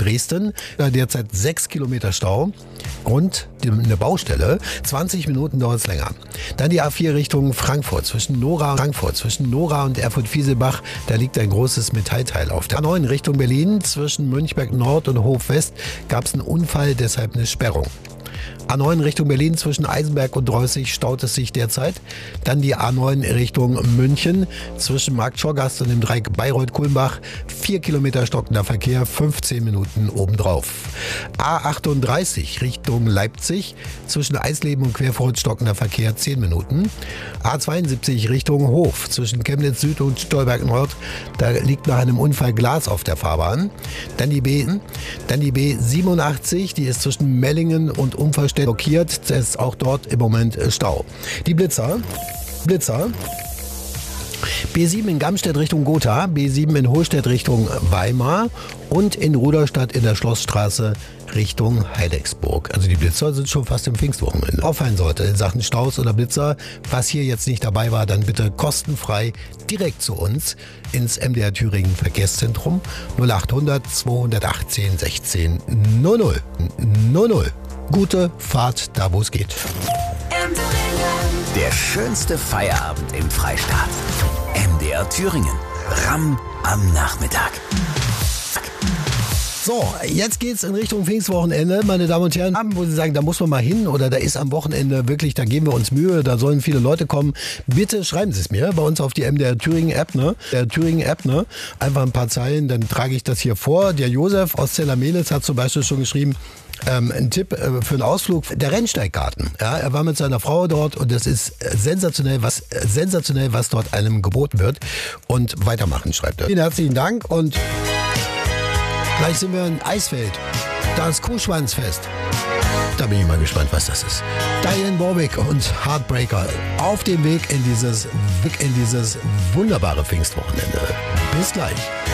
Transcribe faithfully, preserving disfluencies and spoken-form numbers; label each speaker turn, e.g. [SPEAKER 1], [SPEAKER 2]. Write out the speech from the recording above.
[SPEAKER 1] Dresden, da derzeit sechs Kilometer Stau und eine Baustelle. zwanzig Minuten dauert es länger. Dann die A vier Richtung Frankfurt, zwischen Nora und Frankfurt, zwischen Nora und Erfurt-Fieselbach, da liegt ein großes Metallteil auf. Der A neun Richtung Berlin, zwischen Münchberg Nord und Hof West, gab es einen Unfall, deshalb eine Sperrung. A neun Richtung Berlin, zwischen Eisenberg und Dreußig staut es sich derzeit. Dann die A neun Richtung München, zwischen Markt Schorgast und dem Dreieck Bayreuth-Kulmbach. Vier Kilometer stockender Verkehr, fünfzehn Minuten obendrauf. A achtunddreißig Richtung Leipzig, zwischen Eisleben und Querfurt stockender Verkehr, zehn Minuten. A zweiundsiebzig Richtung Hof, zwischen Chemnitz Süd und Stolberg Nord. Da liegt nach einem Unfall Glas auf der Fahrbahn. Dann die B, dann die B siebenundachtzig, die ist zwischen Mellingen und Unfallstelle blockiert. Es ist auch dort im Moment Stau. Die Blitzer, Blitzer. B sieben in Gamstedt Richtung Gotha, B sieben in Hohlstedt Richtung Weimar und in Ruderstadt in der Schlossstraße Richtung Heidecksburg. Also die Blitzer sind schon fast im Pfingstwochenende. Auffallen sollte in Sachen Staus oder Blitzer, was hier jetzt nicht dabei war, dann bitte kostenfrei direkt zu uns ins M D R Thüringen Verkehrszentrum null achthundert zweihundertachtzehn sechzehn null null null null. Gute Fahrt da, wo es geht.
[SPEAKER 2] Der schönste Feierabend im Freistaat. M D R Thüringen. Ramm am Nachmittag.
[SPEAKER 1] So, jetzt geht's in Richtung Pfingstwochenende, meine Damen und Herren, wo Sie sagen, da muss man mal hin oder da ist am Wochenende wirklich, da geben wir uns Mühe, da sollen viele Leute kommen. Bitte schreiben Sie es mir bei uns auf die M D R Thüringen App, ne? Der Thüringen App, ne? Einfach ein paar Zeilen, dann trage ich das hier vor. Der Josef aus Zellermelitz hat zum Beispiel schon geschrieben, Ähm, ein Tipp äh, für einen Ausflug, der Rennsteiggarten. Ja, er war mit seiner Frau dort und das ist äh, sensationell, was äh, sensationell, was dort einem geboten wird. Und weitermachen, schreibt er. Vielen herzlichen Dank und gleich sind wir in Eisfeld. Da ist Kuhschwanzfest. Da bin ich mal gespannt, was das ist. Diane Warwick und Heartbreaker auf dem Weg in dieses, in dieses wunderbare Pfingstwochenende. Bis gleich.